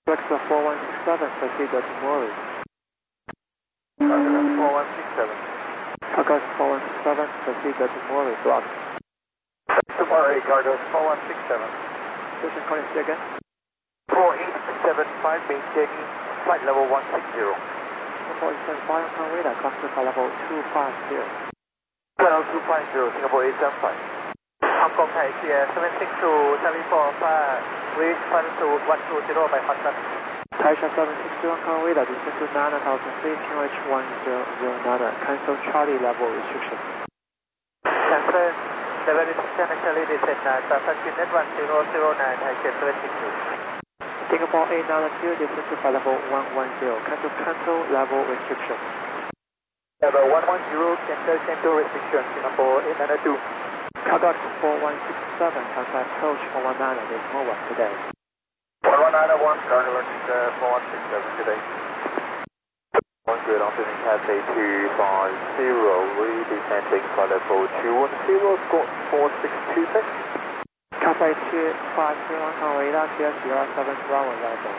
Flex 4167, proceed to Morris. Cargo 4167. Cargo 4167, proceed to Morris, block. Tomorrow, Cargo 4167. Station calling you again. 4875, maintaining flight level 160. 4875, on radar, come to flight level 250. Flight level 250, Singapore 875. Hong Kong Thai Clear 762, Charlie 4 Alpha, reach 120 by Hudson. Taisha 762 on current radar, descend to 9000 feet, QH 1009, cancel Charlie level restriction. Cancel, level restriction actually descend, transaction net 1009, Thai Clear 762. Singapore 892, descend to flight level 110, cancel level restriction. Level 110, cancel restriction, Singapore 892. Cargo 4167, contact coach 419, this mobile today. 1191, Cargo 4167 today. Good afternoon, Cathay 250, redescending flight level 210, squawk 4626. Cathay 250 on current radar, clear 07 Bravo level.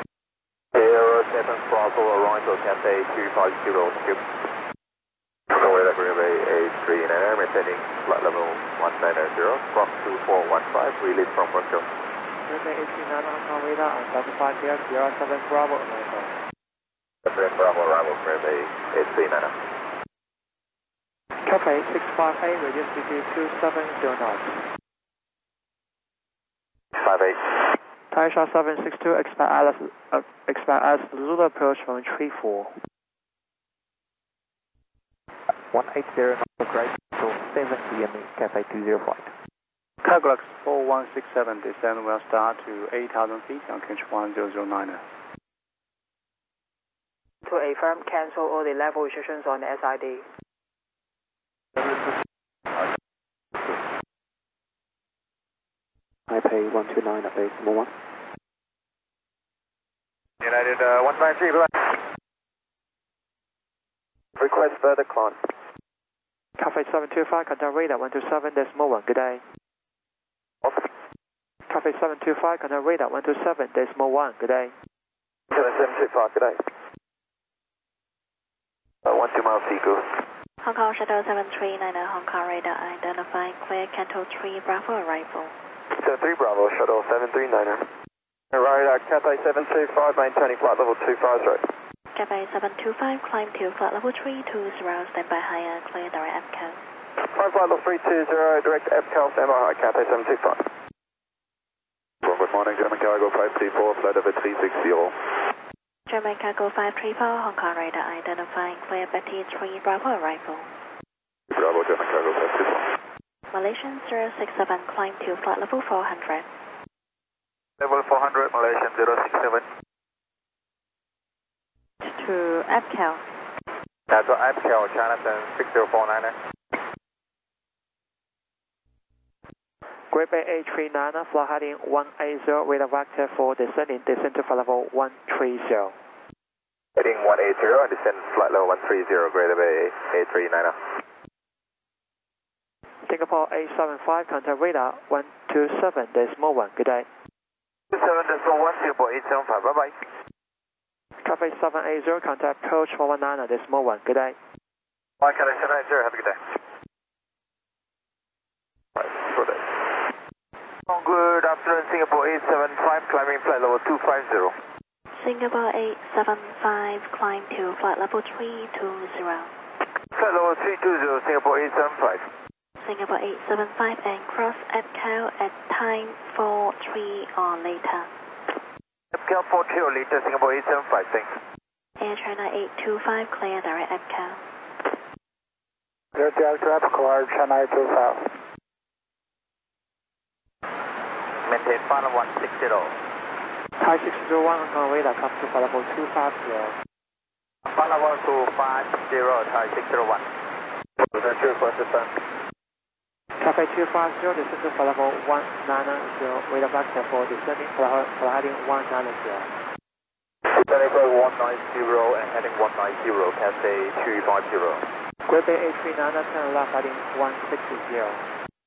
07 Bravo arrival, Cathay 250, skip. Runway A39, maintaining flight level 190, Fox 2415, release from Bristol. Runway A39 on current radar, and specify clear 07 Bravo level. 07 Bravo arrival, runway A39. Cathay 658, reduce speed to 270 knots. 58. Taisha 762, expect as Zulu approach from tree 4. 180 great, so 7 PM, Cathay 20 flight. Cargo 4167, descent will start to 8,000 feet on QH 1009. To affirm, cancel all the level restrictions on the SID. Taipei 129 at base number 1. United 193, bye. Request further climb. Cathay 725, contact radar 127.1, good day. Cathay 725, contact radar 127.1, good day. 725, good day. 12 miles Seagull. Hong Kong Shuttle 739, Hong Kong radar identifying clear, Canto 3 Bravo arrival. 73 Bravo, Shuttle 739. Right, Cathay 725, maintaining flight level 250. Cathay 725, climb to flight level 320, stand by higher, clear direct EPCO. Climb flight level 320, direct EPCO, stand by high, Cathay 725. Good morning, German Cargo 534, flight level 360. German Cargo 534, Hong Kong radar identifying clear, Betty 3 Bravo arrival. Bravo, German Cargo 534. Malaysian 067, climb to flight level 400. Level 400, Malaysian 067. To EPCO. That's EPCO, Jonathan 6049. Great Bay A39, flight heading 180, radar vector for descending, descend to flight level 130. Heading 180, and descend flight level 130, Greater Bay A39. Singapore 875, contact radar 127.1, good day. 27.1, Singapore 875, bye bye. Cathay 780, contact coach 419.1, good day. Mike, Cathay 780, have a good day. Right, good day. Good afternoon, Singapore 875, climbing flight level 250. Singapore 875, climb to flight level 320. Flight level 320, Singapore 875. Singapore 875 and cross EPCO at time 43 or later. EPCO 43 or later, Singapore 875, thanks. Air China 825, clear direct EPCO. Air China 825. Maintain final 160. Thai 601 on current radar, come to flight level 250. Final level 250, Thai 601. Potential request descent. Cathay 250, descend to flight level 190, radar vector for descending, flight heading 190. Descending flight 190 and heading 190, Cathay 250. Great Bay A39, turn left heading 160.